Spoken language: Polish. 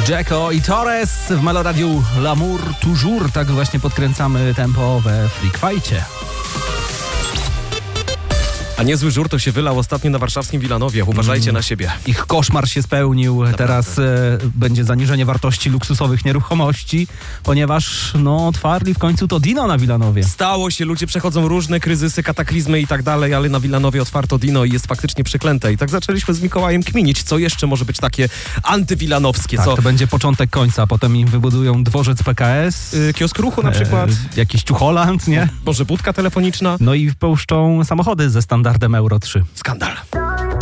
Dzeko i Torres w Meloradiu L'amour toujours. Tak właśnie podkręcamy tempo we Freak Fight'cie. A niezły żur to się wylał ostatnio na warszawskim Wilanowie. Uważajcie na siebie. Ich koszmar się spełnił. Naprawdę. Teraz będzie zaniżenie wartości luksusowych nieruchomości, ponieważ otwarli w końcu to Dino na Wilanowie. Stało się, ludzie przechodzą różne kryzysy, kataklizmy i tak dalej, ale na Wilanowie otwarto Dino i jest faktycznie przeklęte. I tak zaczęliśmy z Mikołajem kminić, co jeszcze może być takie antywilanowskie. Tak, to będzie początek końca. Potem im wybudują dworzec PKS. Kiosk ruchu na przykład. Jakiś Ciucholand, nie? Może budka telefoniczna. No i wpuszczą samochody ze standardem Euro 3. Skandal.